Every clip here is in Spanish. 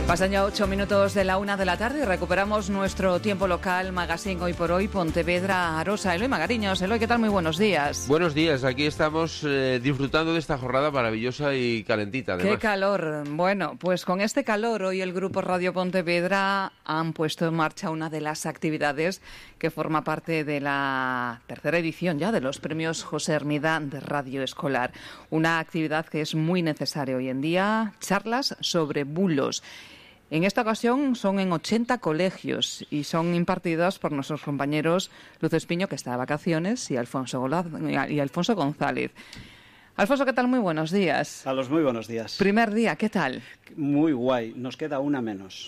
Pasan ya 8 minutos de la 1 de la tarde y recuperamos nuestro tiempo local, Magazine Hoy por Hoy, Pontevedra, Arosa. Eloy Magariños. Eloy, ¿qué tal? Muy buenos días. Buenos días, aquí estamos disfrutando de esta jornada maravillosa y calentita, además. ¡Qué calor! Bueno, pues con este calor hoy el Grupo Radio Pontevedra han puesto en marcha una de las actividades que forma parte de la tercera edición ya de los premios José Hermida de Radio Escolar. Una actividad que es muy necesaria hoy en día, charlas sobre bulos. En esta ocasión son en 80 colegios y son impartidas por nuestros compañeros Luz Espiño, que está de vacaciones, y Alfonso González. Alfonso, ¿qué tal? Muy buenos días. A los muy buenos días. Primer día, ¿qué tal? Muy guay, nos queda una menos.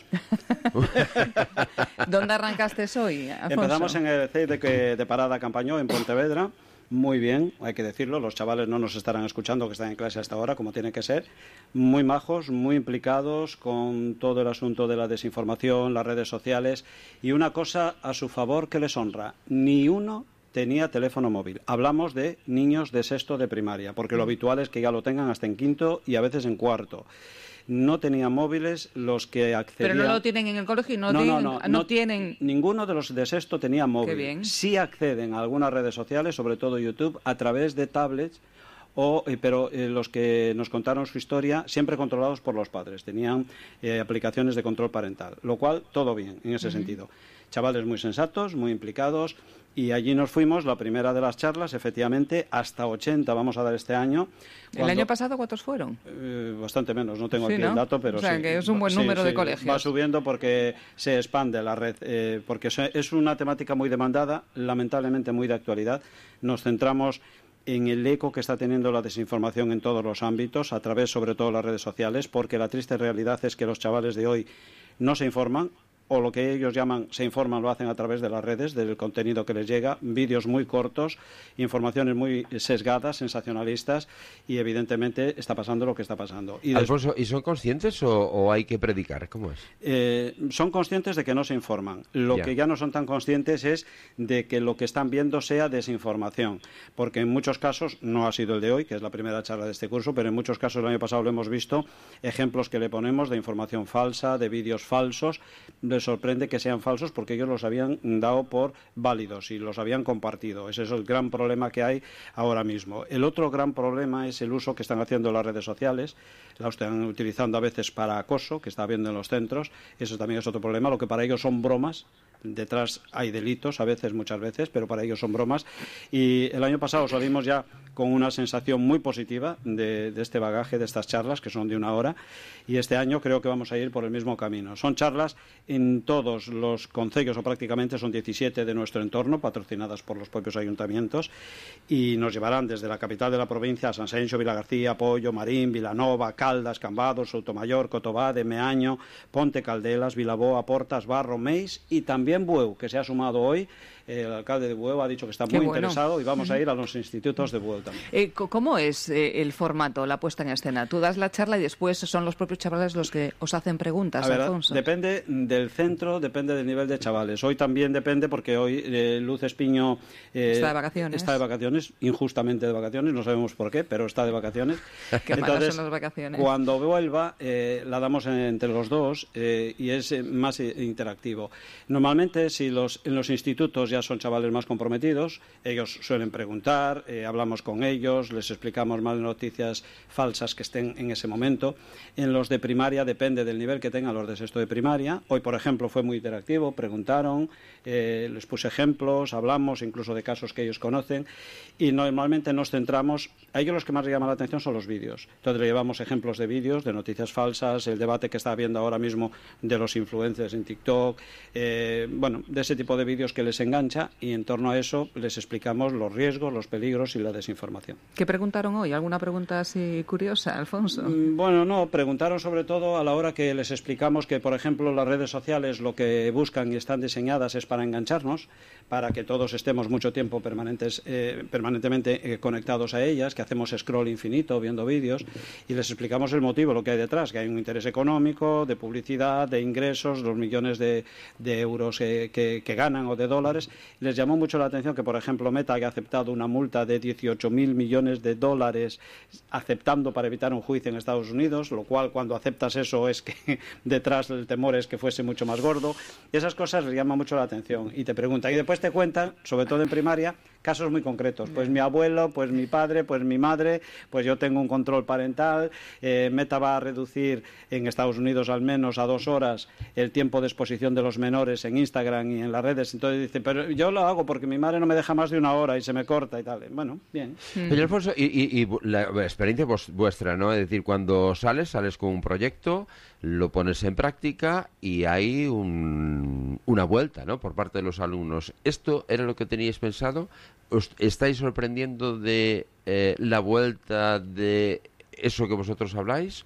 ¿Dónde arrancaste hoy, Alfonso? Empezamos en el CEI de Parada Campañó, en Pontevedra. Muy bien, hay que decirlo, los chavales no nos estarán escuchando, que están en clase hasta ahora, como tiene que ser. Muy majos, muy implicados con todo el asunto de la desinformación, las redes sociales. Y una cosa a su favor que les honra, ni uno tenía teléfono móvil. Hablamos de niños de sexto de primaria, porque lo habitual es que ya lo tengan hasta en quinto y a veces en cuarto. No tenían móviles los que accedían... Pero no lo tienen en el colegio y no tienen... Ninguno de los de sexto tenía móvil. Qué bien. Sí acceden a algunas redes sociales, sobre todo YouTube, a través de tablets, pero los que nos contaron su historia, siempre controlados por los padres. Tenían aplicaciones de control parental, lo cual, todo bien en ese sentido. Chavales muy sensatos, muy implicados, y allí nos fuimos, la primera de las charlas, efectivamente, hasta 80 vamos a dar este año. ¿El año pasado cuántos fueron? Bastante menos, no tengo aquí el dato, pero o sea, sí. Que es un buen número de colegios. Va subiendo porque se expande la red, porque es una temática muy demandada, lamentablemente muy de actualidad. Nos centramos en el eco que está teniendo la desinformación en todos los ámbitos, a través sobre todo de las redes sociales, porque la triste realidad es que los chavales de hoy no se informan, o lo que ellos llaman se informan, lo hacen a través de las redes, del contenido que les llega, vídeos muy cortos, informaciones muy sesgadas, sensacionalistas, y evidentemente está pasando lo que está pasando. Alfonso, ¿y son conscientes o hay que predicar? ¿Cómo es? Son conscientes de que no se informan. Lo que ya no son tan conscientes es de que lo que están viendo sea desinformación, porque en muchos casos, no ha sido el de hoy, que es la primera charla de este curso, pero en muchos casos el año pasado lo hemos visto, ejemplos que le ponemos de información falsa, de vídeos falsos. Les sorprende que sean falsos porque ellos los habían dado por válidos y los habían compartido. Ese es el gran problema que hay ahora mismo. El otro gran problema es el uso que están haciendo las redes sociales. La están utilizando a veces para acoso, que está habiendo en los centros. Eso también es otro problema. Lo que para ellos son bromas. Detrás hay delitos, a veces, muchas veces, pero para ellos son bromas. Y el año pasado salimos ya con una sensación muy positiva de este bagaje, de estas charlas, que son de 1 hora, y este año creo que vamos a ir por el mismo camino. Son charlas en todos los concellos, o prácticamente son 17 de nuestro entorno, patrocinadas por los propios ayuntamientos, y nos llevarán desde la capital de la provincia a San Senxo, Vilagarcía, Pollo, Marín, Vilanova, Caldas, Cambados, Soutomayor, Cotobade, Meaño, Ponte Caldelas, Vilaboa, Portas, Barro, Meis y también Bueu, que se ha sumado hoy. El alcalde de Bueu ha dicho que está muy interesado y vamos a ir a los institutos de Bueu también. ¿Cómo es el formato, la puesta en escena? Tú das la charla y después son los propios chavales los que os hacen preguntas, Alfonso. Depende del centro, depende del nivel de chavales. Hoy también depende porque hoy Luz Espiño está de vacaciones. Está de vacaciones, injustamente de vacaciones, no sabemos por qué, pero está de vacaciones. Qué malas son las vacaciones. Cuando vuelva, la damos entre los dos y es más interactivo. Normalmente, si en los institutos ya son chavales más comprometidos, ellos suelen preguntar, hablamos con ellos, les explicamos más noticias falsas que estén en ese momento. En los de primaria depende del nivel que tengan los de sexto de primaria. Hoy, por ejemplo, fue muy interactivo, preguntaron, les puse ejemplos, hablamos incluso de casos que ellos conocen, y normalmente nos centramos, a ellos los que más les llama la atención son los vídeos. Entonces le llevamos ejemplos de vídeos, de noticias falsas, el debate que está habiendo ahora mismo de los influencers en TikTok, de ese tipo de vídeos que les engancha, y en torno a eso les explicamos los riesgos, los peligros y la desinformación. ¿Qué preguntaron hoy? ¿Alguna pregunta así curiosa, Alfonso? Bueno, no, preguntaron sobre todo a la hora que les explicamos que, por ejemplo, las redes sociales lo que buscan y están diseñadas es para engancharnos, para que todos estemos mucho tiempo permanentemente conectados a ellas, que hacemos scroll infinito viendo vídeos, y les explicamos el motivo, lo que hay detrás, que hay un interés económico, de publicidad, de ingresos, los millones de euros que ganan o de dólares, les llamó mucho la atención que, por ejemplo, Meta haya aceptado una multa de 18.000 millones de dólares aceptando para evitar un juicio en Estados Unidos, lo cual cuando aceptas eso es que detrás el temor es que fuese mucho más gordo. Y esas cosas les llaman mucho la atención y te preguntan. Y después te cuentan, sobre todo en primaria, casos muy concretos. Pues mi abuelo, pues mi padre, pues mi madre, pues yo tengo un control parental. Meta va a reducir en Estados Unidos al menos a 2 horas el tiempo de exposición de los menores en Instagram y en las redes. Entonces dice, pero yo lo hago porque mi madre no me deja más de 1 hora y se me corta y tal. Bueno, bien. Pero Alfonso, y la experiencia vuestra, ¿no? Es decir, cuando sales con un proyecto, lo pones en práctica y hay una vuelta, ¿no? Por parte de los alumnos. ¿Esto era lo que teníais pensado? ¿Os estáis sorprendiendo de la vuelta de eso que vosotros habláis?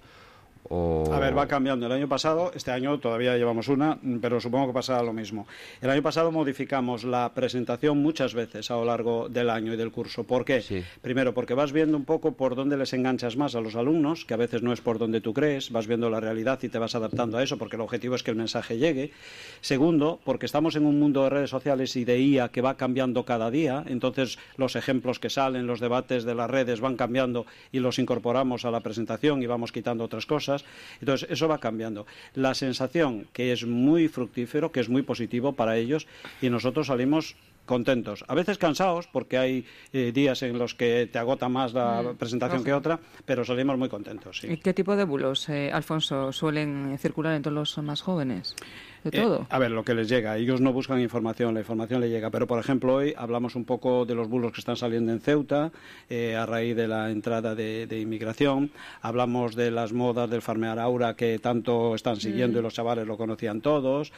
A ver, va cambiando. El año pasado, este año todavía llevamos una, pero supongo que pasará lo mismo. El año pasado modificamos la presentación muchas veces a lo largo del año y del curso. ¿Por qué? Sí. Primero, porque vas viendo un poco por dónde les enganchas más a los alumnos, que a veces no es por donde tú crees, vas viendo la realidad y te vas adaptando a eso, porque el objetivo es que el mensaje llegue. Segundo, porque estamos en un mundo de redes sociales y de IA que va cambiando cada día, entonces los ejemplos que salen, los debates de las redes van cambiando y los incorporamos a la presentación y vamos quitando otras cosas. Entonces, eso va cambiando. La sensación que es muy fructífero, que es muy positivo para ellos, y nosotros salimos contentos. A veces cansados, porque hay días en los que te agota más la presentación que otra, pero salimos muy contentos. Sí. ¿Y qué tipo de bulos, Alfonso, suelen circular entre los más jóvenes? ¿De todo? A ver, lo que les llega. Ellos no buscan información, la información les llega. Pero, por ejemplo, hoy hablamos un poco de los bulos que están saliendo en Ceuta a raíz de la entrada de inmigración. Hablamos de las modas del farmear aura que tanto están siguiendo y los chavales lo conocían todos.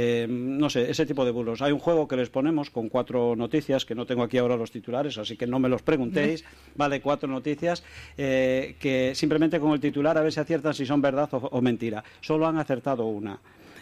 No sé, ese tipo de bulos. Hay un juego que les ponemos con 4 noticias, que no tengo aquí ahora los titulares, así que no me los preguntéis. Vale, 4 noticias que simplemente con el titular a ver si aciertan si son verdad o mentira. Solo han acertado una.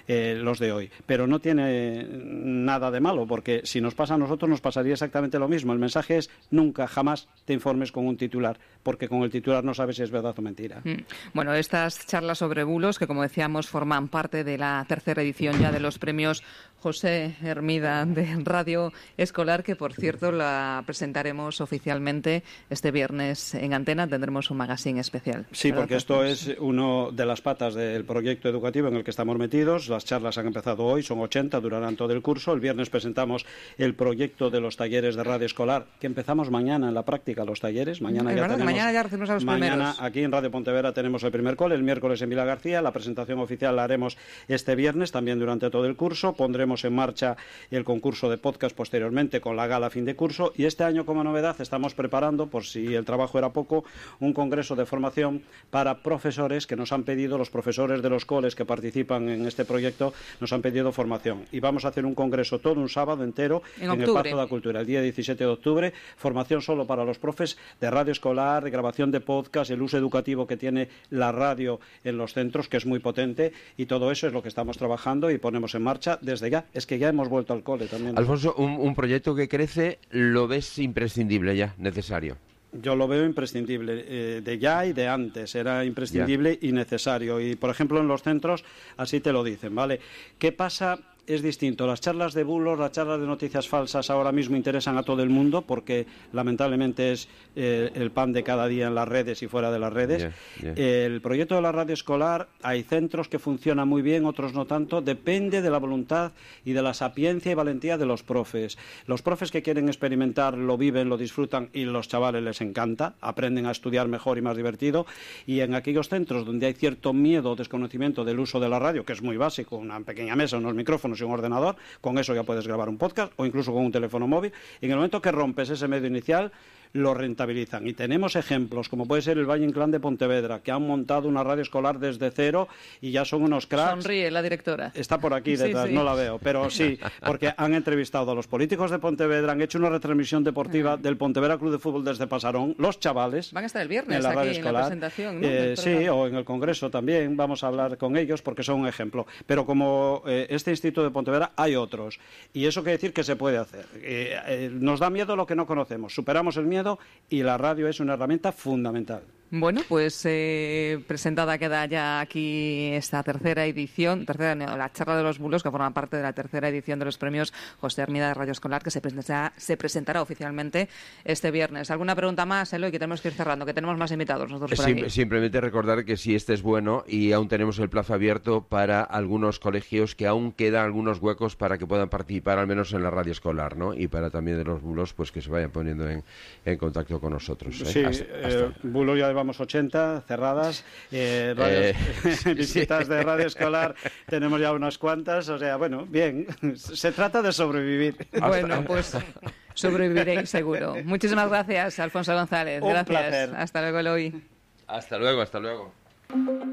Los de hoy, pero no tiene nada de malo, porque si nos pasa a nosotros nos pasaría exactamente lo mismo. El mensaje es nunca, jamás te informes con un titular, porque con el titular no sabes si es verdad o mentira. Bueno, estas charlas sobre bulos, que como decíamos forman parte de la tercera edición ya de los premios José Hermida de Radio Escolar, que por cierto la presentaremos oficialmente este viernes en Antena. Tendremos un magazine especial. Sí, porque esto es una de las patas del proyecto educativo en el que estamos metidos. Las charlas han empezado hoy, son 80, durarán todo el curso. El viernes presentamos el proyecto de los talleres de Radio Escolar, que empezamos mañana en la práctica, los talleres. Mañana ya recibimos a los primeros. Aquí en Radio Pontevedra tenemos el primer cole, el miércoles en Vila García. La presentación oficial la haremos este viernes, también durante todo el curso. Pondremos en marcha el concurso de podcast posteriormente con la gala fin de curso, y este año como novedad estamos preparando, por si el trabajo era poco, un congreso de formación para profesores que nos han pedido, los profesores de los coles que participan en este proyecto nos han pedido formación, y vamos a hacer un congreso todo un sábado entero en el Pazo de la Cultura, el día 17 de octubre, formación solo para los profes de radio escolar, de grabación de podcast, el uso educativo que tiene la radio en los centros, que es muy potente, y todo eso es lo que estamos trabajando y ponemos en marcha desde ya. Es que ya hemos vuelto al cole también. Alfonso, un proyecto que crece, ¿lo ves imprescindible ya, necesario? Yo lo veo imprescindible, de ya y de antes, era imprescindible y necesario. Y, por ejemplo, en los centros así te lo dicen, ¿vale? ¿Qué pasa? Es distinto. Las charlas de bulos, las charlas de noticias falsas ahora mismo interesan a todo el mundo porque lamentablemente es el pan de cada día en las redes y fuera de las redes. El proyecto de la radio escolar, hay centros que funcionan muy bien, otros no tanto. Depende de la voluntad y de la sapiencia y valentía de los profes. Los profes que quieren experimentar lo viven, lo disfrutan y los chavales les encanta, aprenden a estudiar mejor y más divertido. Y en aquellos centros donde hay cierto miedo o desconocimiento del uso de la radio, que es muy básico, una pequeña mesa, unos micrófonos y un ordenador, con eso ya puedes grabar un podcast o incluso con un teléfono móvil, y en el momento que rompes ese medio inicial lo rentabilizan. Y tenemos ejemplos, como puede ser el Valle Inclán de Pontevedra, que han montado una radio escolar desde cero y ya son unos cracks. Sonríe la directora. Está por aquí detrás, sí. No la veo, pero sí, porque han entrevistado a los políticos de Pontevedra, han hecho una retransmisión deportiva del Pontevedra Club de Fútbol desde Pasarón, los chavales. Van a estar el viernes en la radio aquí escolar. En la presentación, ¿no? Sí, o en el Congreso también, vamos a hablar con ellos porque son un ejemplo. Pero como este Instituto de Pontevedra, hay otros. Y eso quiere decir que se puede hacer. Nos da miedo lo que no conocemos, superamos el miedo y la radio es una herramienta fundamental. Bueno, pues presentada queda ya aquí esta la charla de los bulos, que forma parte de la tercera edición de los premios José Hermida de Radio Escolar, que se presentará oficialmente este viernes. ¿Alguna pregunta más, Eloy, que tenemos que ir cerrando, que tenemos más invitados nosotros por aquí? Simplemente recordar que si este es bueno y aún tenemos el plazo abierto para algunos colegios, que aún quedan algunos huecos para que puedan participar al menos en la radio escolar, ¿no? Y para también de los bulos, pues que se vayan poniendo en contacto con nosotros. Sí, bulos ya llevamos 80 cerradas, visitas de radio escolar tenemos ya unas cuantas, o sea, bueno, bien, se trata de sobrevivir. Bueno, pues sobreviviréis seguro. Muchísimas gracias, Alfonso González. Un gracias. placer. Hasta luego, Eloy. Hasta luego.